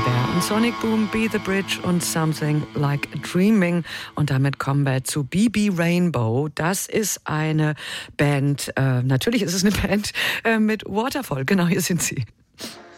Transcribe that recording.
Bear und Sonic Boom, Be the Bridge und Something Like Dreaming. Und damit kommen wir zu BB Rainbow. Das ist eine Band, natürlich ist es eine Band mit Waterfall. Genau, hier sind sie.